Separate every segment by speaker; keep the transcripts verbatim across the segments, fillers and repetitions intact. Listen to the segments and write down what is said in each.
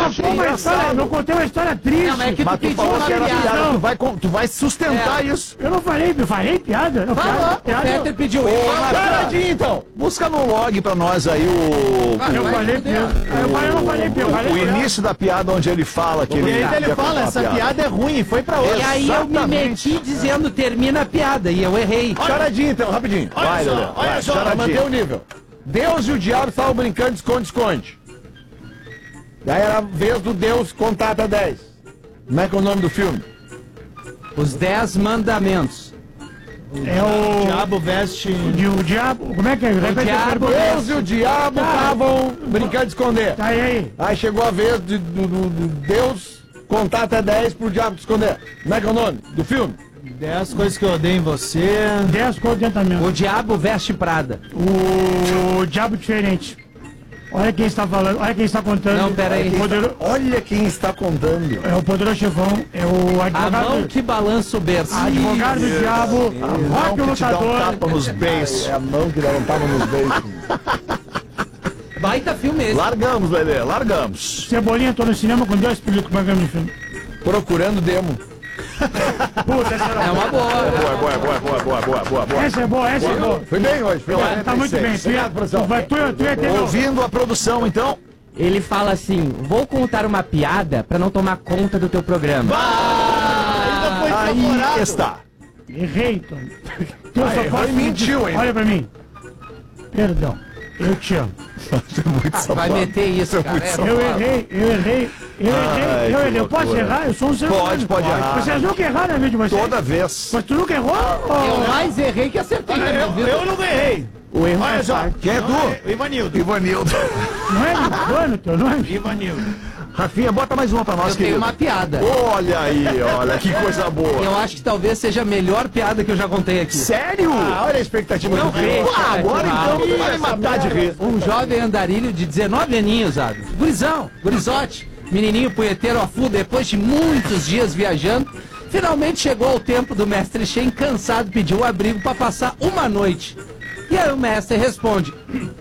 Speaker 1: contou uma história, não contei uma história triste. Não,
Speaker 2: mas é que
Speaker 1: tu,
Speaker 2: tu falou que era piada. piada. Tu, vai, tu vai sustentar é. isso.
Speaker 1: Eu não falei, eu falei piada. Eu
Speaker 2: Falou.
Speaker 1: piada,
Speaker 2: o Peter pediu. Ô, Charadinho, então. Busca no log pra nós aí o...
Speaker 1: Ah, eu falei piada. Eu não falei piada.
Speaker 2: O início da piada onde ele fala que ele...
Speaker 3: E aí ele fala, essa piada é ruim, foi pra outra.
Speaker 4: E aí eu me meti dizendo, termina a piada, e eu errei.
Speaker 2: Charadinho, então, rapidinho.
Speaker 3: Olha
Speaker 2: vai,
Speaker 3: só,
Speaker 2: Lelê.
Speaker 3: olha
Speaker 2: vai,
Speaker 3: só, pra manter o nível. Deus e o diabo estavam brincando de esconde-esconde. Daí era a vez do Deus contar até dez. Como é que é o nome do filme?
Speaker 4: Os Dez Mandamentos.
Speaker 1: É o...
Speaker 3: O diabo veste...
Speaker 1: O diabo... Como é que é?
Speaker 4: O diabo
Speaker 3: Deus e o diabo estavam brincando de esconder.
Speaker 1: Tá aí, aí.
Speaker 3: Aí chegou a vez de, do, do, do Deus contar até dez pro diabo te esconder. Como é que é o nome do filme?
Speaker 5: Dez coisas que eu odeio em você.
Speaker 1: Dez contentamentos.
Speaker 4: O diabo veste Prada.
Speaker 1: O diabo diferente. Olha quem está falando, olha quem está contando.
Speaker 4: Não, pera aí.
Speaker 2: Poderoso... Olha quem está contando.
Speaker 1: É o poderoso chefão, é o advogado.
Speaker 4: A mão que balança o berço.
Speaker 1: Advogado do diabo, rock o lutador.
Speaker 2: Dá um tapa nos beiços.
Speaker 3: É a mão que dá um tapa nos beiços.
Speaker 4: Baita filme esse.
Speaker 2: Largamos, Lelê, largamos.
Speaker 1: Cebolinha, tô no cinema com dois películas pagando de filme.
Speaker 3: Procurando demo.
Speaker 1: Puta, essa
Speaker 4: É uma boa.
Speaker 2: Boa, boa, boa, boa, boa, boa, boa, boa.
Speaker 1: Essa é boa, essa é boa.
Speaker 3: Foi bem hoje, foi bem.
Speaker 1: Tá muito bem, tu, tu, vai, tu, tu ia ter...
Speaker 2: Ouvindo a produção, então.
Speaker 6: Ele fala assim, vou contar uma piada pra não tomar conta do teu programa.
Speaker 3: Ah, ainda
Speaker 2: Aí está.
Speaker 1: Errei, Tom. Tu
Speaker 2: Ah,
Speaker 1: só
Speaker 2: errou
Speaker 1: posso
Speaker 2: e mentiu, hein?
Speaker 1: Olha pra mim. Perdão, eu te amo.
Speaker 2: Muito
Speaker 4: Vai meter isso, cara. É,
Speaker 1: Eu errei, eu errei, eu errei,
Speaker 2: Ai,
Speaker 1: eu
Speaker 2: que
Speaker 1: errei. Eu posso
Speaker 2: loucura.
Speaker 1: errar? Eu sou um ser humano.
Speaker 2: Pode, pode errar.
Speaker 1: Vocês nunca erraram na vida de vocês?
Speaker 2: Toda vez.
Speaker 1: Mas tu nunca errou?
Speaker 4: Eu mais errei que acertei.
Speaker 3: Eu, eu não errei.
Speaker 1: O erro
Speaker 3: Olha
Speaker 1: é
Speaker 3: só.
Speaker 1: parte.
Speaker 2: Quem é tu?
Speaker 3: O Ivanildo.
Speaker 2: Ivanildo.
Speaker 1: Não é Ivanildo teu nome?
Speaker 3: Ivanildo.
Speaker 2: Rafinha, bota mais uma pra nós,
Speaker 4: Eu tenho
Speaker 2: querido.
Speaker 4: uma piada.
Speaker 2: Olha aí, olha, que coisa boa.
Speaker 4: Eu acho que talvez seja a melhor piada que eu já contei aqui.
Speaker 2: Sério?
Speaker 3: Ah, olha a expectativa do
Speaker 4: ri,
Speaker 2: Ah,
Speaker 4: cara.
Speaker 2: agora
Speaker 4: Ah,
Speaker 2: então tu vai me matar de rir.
Speaker 4: Um jovem andarilho de dezenove aninhos, sabe? Gurizão, gurizote, menininho punheteiro a full, depois de muitos dias viajando, finalmente chegou ao tempo do mestre Shen, cansado, pediu o abrigo para passar uma noite. E aí o mestre responde: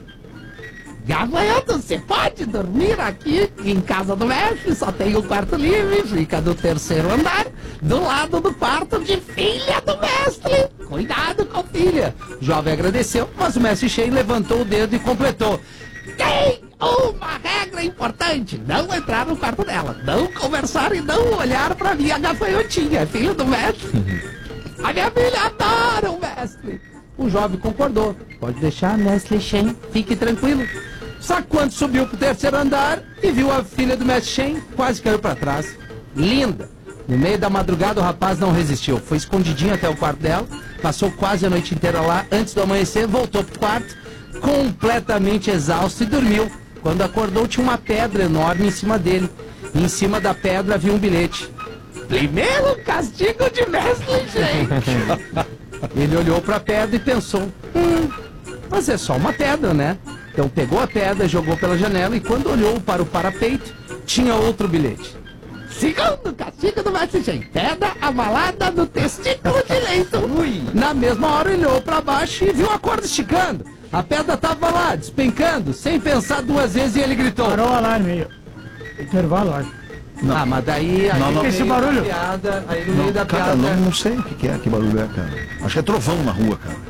Speaker 4: Gavanhoto, você pode dormir aqui em casa do mestre, só tem um quarto livre, fica no terceiro andar, do lado do quarto de filha do mestre. Cuidado com a filha. O jovem agradeceu, mas o mestre Shen levantou o dedo e completou: tem uma regra importante, não entrar no quarto dela, não conversar e não olhar pra minha gafanhotinha, filho do mestre. A minha filha adora o mestre. O jovem concordou. Pode deixar, mestre Shen, fique tranquilo. Só que quando subiu pro terceiro andar e viu a filha do mestre Shen, quase caiu para trás. Linda. No meio da madrugada o rapaz não resistiu. Foi escondidinho até o quarto dela, passou quase a noite inteira lá. Antes do amanhecer, voltou pro quarto, completamente exausto, e dormiu. Quando acordou, tinha uma pedra enorme em cima dele. E em cima da pedra havia um bilhete: primeiro castigo de mestre Shen. Ele olhou para a pedra e pensou: hum, mas é só uma pedra, né? Então pegou a pedra, jogou pela janela, e quando olhou para o parapeito, tinha outro bilhete: segundo castigo do mestre Shen, pedra amalada no testículo direito. Ui. Na mesma hora olhou para baixo e viu a corda esticando. A pedra estava lá, despencando. Sem pensar duas vezes, e ele gritou:
Speaker 1: parou o alarme aí. Intervalo, acho.
Speaker 4: Não. Ah, mas daí... aí
Speaker 2: Não, não.
Speaker 1: Esse barulho?
Speaker 4: Piada, aí no meio da
Speaker 2: Cara,
Speaker 4: piada...
Speaker 2: não, não sei o que que é, que barulho é, cara. Acho que é trovão na rua, cara.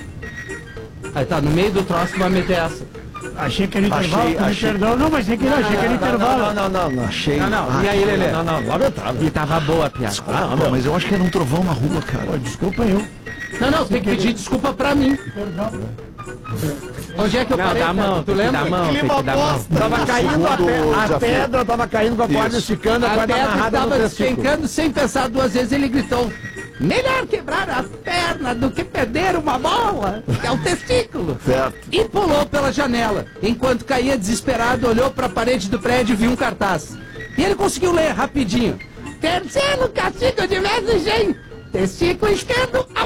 Speaker 4: Aí tá, no meio do troço vai meter essa.
Speaker 1: Achei que era intervalo,
Speaker 2: Achei-
Speaker 1: tu me
Speaker 2: achei-
Speaker 1: perdão. Não, mas tem que ir, achei que era intervalo.
Speaker 2: Não, não, não, não, achei.
Speaker 4: Não, não,
Speaker 2: Ah,
Speaker 4: e aí, Lelê?
Speaker 3: Não, não, lamentável.
Speaker 6: E tava boa a piada.
Speaker 2: Ah, não, mas eu acho que era um trovão na rua, cara.
Speaker 1: Pô, desculpa eu.
Speaker 4: Não, não, tem que pedir desculpa pra mim. Onde é que eu
Speaker 6: Não,
Speaker 4: parei,
Speaker 6: dá a
Speaker 4: cara?
Speaker 6: mão,
Speaker 4: Tu
Speaker 6: tem que
Speaker 4: lembra?
Speaker 6: dar a mão, tem que dar a mão.
Speaker 3: Tava caindo a, pe
Speaker 2: Segundo
Speaker 3: a
Speaker 2: desafio.
Speaker 3: pedra, tava caindo com a corda
Speaker 2: Isso.
Speaker 3: esticando, a
Speaker 4: A
Speaker 3: corda
Speaker 4: pedra
Speaker 3: amarrada no
Speaker 4: estava
Speaker 3: testículo.
Speaker 4: despencando, sem pensar duas vezes, ele gritou: melhor quebrar a perna do que perder uma bola, que é o testículo.
Speaker 2: Certo.
Speaker 4: E pulou pela janela. Enquanto caía desesperado, olhou para a parede do prédio e viu um cartaz. E ele conseguiu ler rapidinho: terceiro castigo de mestre Shen, testículo esquerdo avalado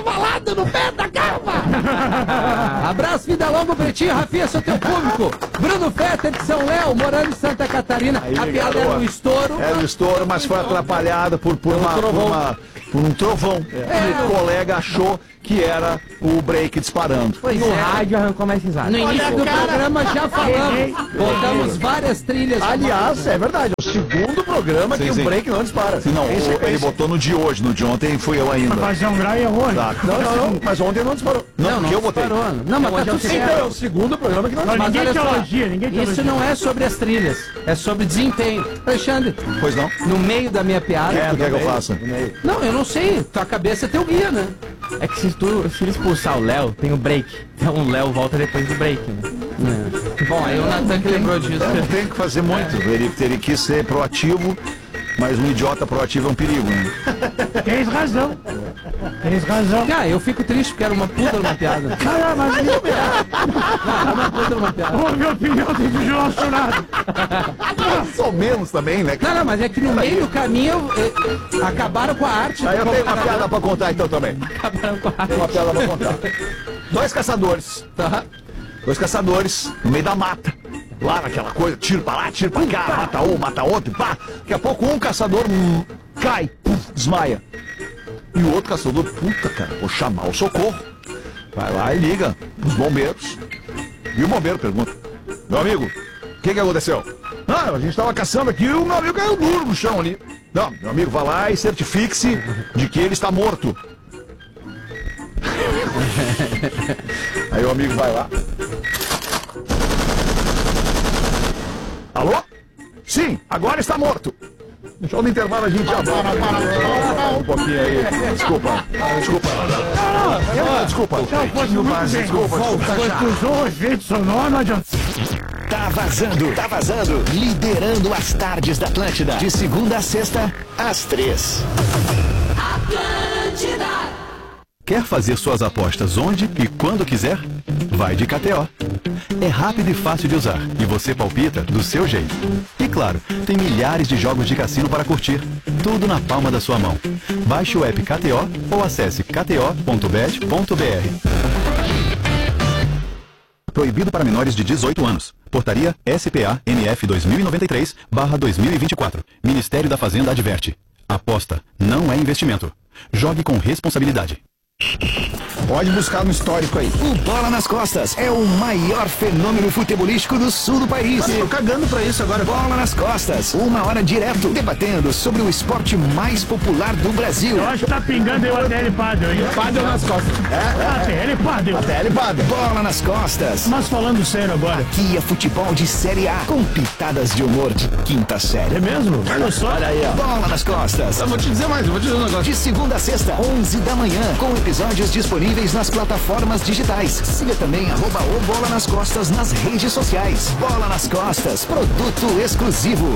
Speaker 4: enfiado no pé da cama. Abraço, vida longa, Pretinho, Rafinha, sou teu público. Bruno Fetter de São Léo, morando em Santa Catarina.
Speaker 2: Aí,
Speaker 4: a piada era
Speaker 2: garoto.
Speaker 4: um estouro.
Speaker 2: Era um estouro, mas foi atrapalhada por, por, uma, por, uma, por um trovão.
Speaker 4: É.
Speaker 2: E o colega achou que era o break disparando.
Speaker 4: Pois
Speaker 6: No
Speaker 4: é.
Speaker 6: rádio arrancou mais risada.
Speaker 4: No início do
Speaker 1: cara.
Speaker 4: programa já falamos. Botamos várias trilhas.
Speaker 3: Aliás, é verdade, é o segundo programa
Speaker 2: Sim,
Speaker 3: que
Speaker 2: sim.
Speaker 3: o break não dispara.
Speaker 2: Se não,
Speaker 3: Em
Speaker 2: o-
Speaker 3: sequência.
Speaker 2: ele botou no de hoje, no de ontem fui eu ainda.
Speaker 1: Pra fazer um grau e errou.
Speaker 2: Tá.
Speaker 3: Não, não, não, mas ontem não disparou.
Speaker 2: Não,
Speaker 4: não,
Speaker 2: porque eu botei.
Speaker 4: disparou. Não, mas tá tudo
Speaker 3: Então é
Speaker 4: certo.
Speaker 3: o segundo programa que não
Speaker 1: Não,
Speaker 3: dispara.
Speaker 1: ninguém
Speaker 4: olha
Speaker 1: te
Speaker 4: só,
Speaker 1: elogia, ninguém te
Speaker 4: Isso
Speaker 1: elogia.
Speaker 4: não é sobre as trilhas, é sobre desempenho. Alexandre,
Speaker 2: Pois não?
Speaker 4: no meio da minha piada.
Speaker 2: O que tu quer que eu faça?
Speaker 4: Não, eu não sei. Tua cabeça é teu guia, né?
Speaker 6: É que se, tu, se ele expulsar o Léo, tem o break. Então o Léo volta depois do break, né?
Speaker 4: Bom, aí o Natan que lembrou disso.
Speaker 2: Não tem que fazer muito. Ele, ele quis ser proativo, mas um idiota proativo é um perigo, né?
Speaker 1: Tens razão. Tens razão.
Speaker 4: Ah, eu fico triste porque era uma puta numa piada.
Speaker 1: Não, mas minha,
Speaker 4: Não, era uma puta numa piada.
Speaker 1: Ô, minha opinião tem que jurar chorado.
Speaker 2: Mais ou menos também, né?
Speaker 4: Não, não, mas é que no meio do caminho eh, acabaram com a arte.
Speaker 2: Aí eu
Speaker 4: do
Speaker 2: tenho uma
Speaker 4: comparador.
Speaker 2: piada pra contar então também.
Speaker 4: Acabaram com a arte.
Speaker 2: Uma piada pra contar. Dois caçadores.
Speaker 4: Tá?
Speaker 2: Dois caçadores no meio da mata. Lá naquela coisa, tiro pra lá, tiro pra cá, mata um, mata outro, pá. Daqui a pouco um caçador hum, cai, puf, desmaia. E o outro caçador, puta, cara, vou chamar o socorro. Vai lá e liga pros bombeiros. E o bombeiro pergunta: meu amigo, o que que aconteceu? Ah, a gente tava caçando aqui e o meu amigo caiu duro no chão ali. Não, meu amigo, vá lá e certifique-se de que ele está morto. Aí o amigo vai lá. Alô? Sim, agora está morto. No show do intervalo a gente já volta. Um pouquinho aí. Desculpa. Desculpa. Ah, desculpa.
Speaker 1: Não, fosse muito
Speaker 2: Mas,
Speaker 1: bem.
Speaker 2: desculpa, desculpa.
Speaker 1: Quando tu usou o efeito sonoro, não adianta.
Speaker 7: Tá vazando, tá vazando. Liderando as tardes da Atlântida. De segunda a sexta, às três.
Speaker 8: Quer fazer suas apostas onde e quando quiser? Vai de K T O. É rápido e fácil de usar e você palpita do seu jeito. E claro, tem milhares de jogos de cassino para curtir. Tudo na palma da sua mão. Baixe o app K T O ou acesse k t o ponto bet ponto b r. Proibido para menores de dezoito anos. Portaria S P A N F dois mil e noventa e três barra dois mil e vinte e quatro. Ministério da Fazenda adverte. Aposta não é investimento. Jogue com responsabilidade.
Speaker 2: Pode buscar no histórico aí.
Speaker 7: O Bola nas Costas é o maior fenômeno futebolístico do sul do país.
Speaker 3: Tô cagando pra isso agora.
Speaker 7: Bola nas Costas, uma hora direto, debatendo sobre o esporte mais popular do Brasil.
Speaker 1: Eu acho que tá pingando aí o A T L Padel, hein?
Speaker 3: Padel nas costas.
Speaker 1: A T L Padel.
Speaker 2: T L Padel.
Speaker 7: Bola nas Costas.
Speaker 1: Mas falando sério agora.
Speaker 7: Aqui é futebol de Série A, com pitadas de humor de quinta série.
Speaker 1: É mesmo? Olha só.
Speaker 2: Olha aí, ó.
Speaker 7: Bola nas Costas.
Speaker 3: Eu vou te dizer mais, eu vou te dizer um negócio.
Speaker 7: De segunda a sexta, onze da manhã, com episódios disponíveis nas plataformas digitais. Siga também arroba o Bola nas Costas nas redes sociais. Bola nas Costas, produto exclusivo.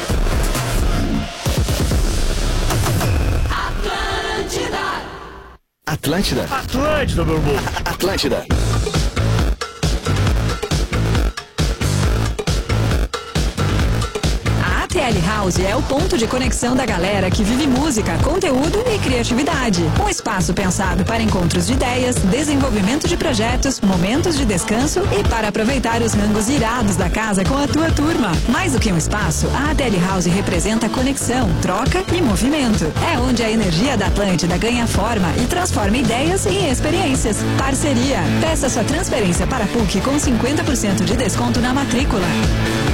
Speaker 7: Atlântida.
Speaker 1: Atlântida, meu irmão.
Speaker 7: Atlântida.
Speaker 9: A ATL House é o ponto de conexão da galera que vive música, conteúdo e criatividade. Um espaço pensado para encontros de ideias, desenvolvimento de projetos, momentos de descanso e para aproveitar os rangos irados da casa com a tua turma. Mais do que um espaço, a ATL House representa conexão, troca e movimento. É onde a energia da Atlântida ganha forma e transforma ideias em experiências. Parceria. Peça sua transferência para a PUC com cinquenta por cento de desconto na matrícula.